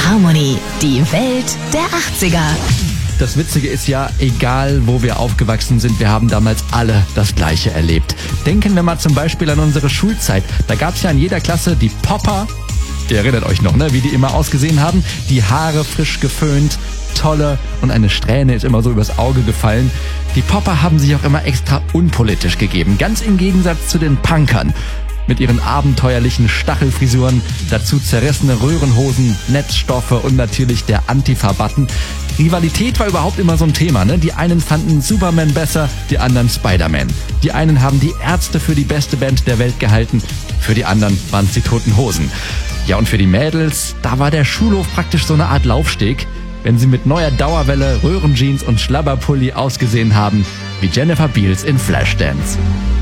Harmony, die Welt der 80er. Das Witzige ist ja, egal wo wir aufgewachsen sind, wir haben damals alle das Gleiche erlebt. Denken wir mal zum Beispiel an unsere Schulzeit. Da gab's ja in jeder Klasse die Popper. Ihr erinnert euch noch, ne, wie die immer ausgesehen haben? Die Haare frisch geföhnt, tolle und eine Strähne ist immer so übers Auge gefallen. Die Popper haben sich auch immer extra unpolitisch gegeben, ganz im Gegensatz zu den Punkern. Mit ihren abenteuerlichen Stachelfrisuren, dazu zerrissene Röhrenhosen, Netzstoffe und natürlich der Antifa-Button. Rivalität war überhaupt immer so ein Thema, ne? Die einen fanden Superman besser, die anderen Spider-Man. Die einen haben die Ärzte für die beste Band der Welt gehalten, für die anderen waren es die Toten Hosen. Ja, und für die Mädels, da war der Schulhof praktisch so eine Art Laufsteg, wenn sie mit neuer Dauerwelle, Röhrenjeans und Schlabberpulli ausgesehen haben, wie Jennifer Beals in Flashdance.